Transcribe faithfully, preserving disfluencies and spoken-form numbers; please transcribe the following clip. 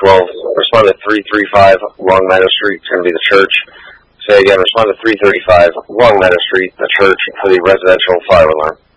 twelve. Respond to three thirty-five Long Meadow Street. It's going to be the church. Say again, respond to three thirty-five Long Meadow Street, the church, for the residential fire alarm.